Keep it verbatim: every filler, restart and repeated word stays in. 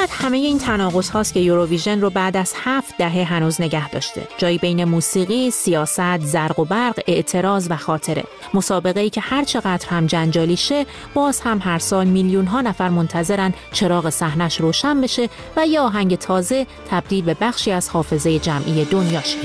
شاید همه این تناقض هاست که یوروویژن رو بعد از هفت دهه هنوز نگه داشته. جایی بین موسیقی، سیاست، زرق و برق، اعتراض و خاطره. مسابقه‌ای که هر چقدر هم جنجالی شه، باز هم هر سال میلیون ها نفر منتظرن چراغ صحنه‌اش روشن بشه و یه آهنگ تازه تبدیل به بخشی از حافظه جمعی دنیا شه.